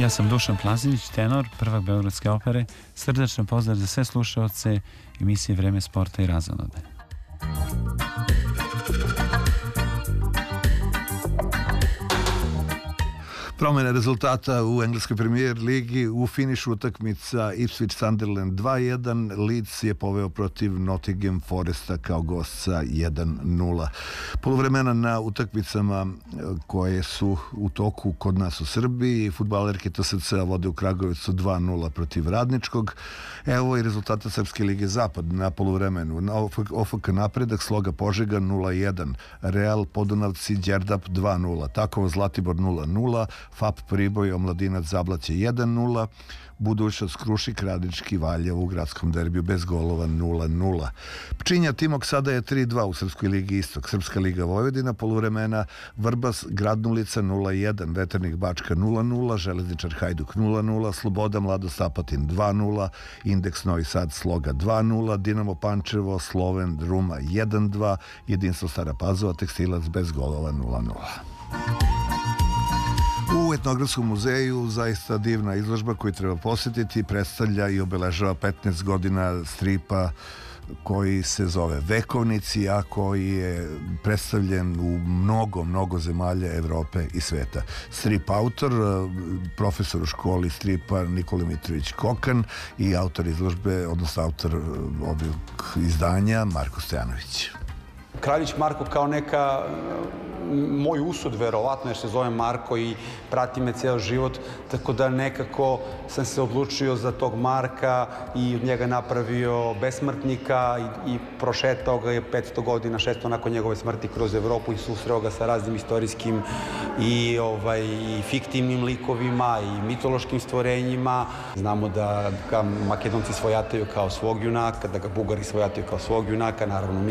Ja sam Dušan Plazinić, tenor, prvak Beogradske opere. Srdačan pozdrav za sve slušaoce emisije Vreme sporta i razonode. Promjene rezultata u engleskoj premijer ligi, u finišu utakmica Ipswich Sunderland 2-1, Leeds je poveo protiv Nottingham Foresta kao gost sa 1-0. Poluvremena na utakmicama koje su u toku kod nas u Srbiji, fudbalerke TSC vode u Kragujevcu 2-0 protiv Radničkog. Evo i rezultata Srpske lige Zapad na poluvremenu. Na OFK Napredak Sloga Požega 0-1, Real Podunavci Đerdap 2-0, Takovo Zlatibor 0-0, FAP Priboj Omladinac Zablaće 1-0, Budućnost Krušik Radnički Valjevo u gradskom derbiju bez golova 0-0. Pčinja Timok sada je 3-2 u Srpskoj ligi Istok. Srpska liga Vojvodina poluvremena Vrbas Gradnulica 0-1, Veternik Bačka 0-0, Železničar Hajduk 0-0, Sloboda Mladost Apatin 2-0, Indeks Novi Sad Sloga 2-0, Dinamo Pančevo Sloven Ruma 1-2, Jedinstvo Stara Pazova Tekstilac bez golova 0-0. U Etnografskom muzeju zaista divna izložba koju treba posjetiti, predstavlja i obeležava 15 godina stripa koji se zove Vekovnici, a koji je predstavljen u mnogo zemalja Evrope i sveta. Strip autor, profesor u školi stripa Nikola Mitrović Kokan i autor izložbe, odnosno autor ovog izdanja Marko Stojanović. Kraljić Marko kao neka moj usud, verovatno, jer se zove Marko i prati me cijel život, tako da nekako sam se odlučio za tog Marka i od njega napravio besmrtnika i prošetao ga je 500 godina, 600 nakon njegove smrti kroz Evropu i susreo ga sa raznim istorijskim i fiktivnim likovima i mitološkim stvorenjima. Znamo da ga Makedonci svojataju kao svog junaka, da ga Bugari svojataju kao svog junaka, naravno